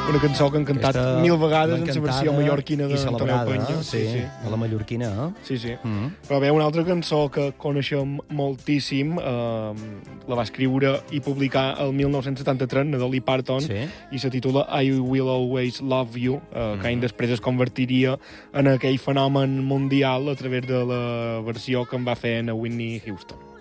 una cançó que han cantat Aquesta 1000 vegades en la cantada versió mallorquina i d'Antonio celebrada, Peña. sí, a la mallorquina, Sí, sí. Mm. Però bé, una altra cançó que coneixem moltíssim, la va escriure i publicar el 1973 na Dolly Parton, Sí. i se titula I Will Always Love You, que any després es convertiria en aquell fenomen mundial a través de la versió que en va fer a Whitney Houston.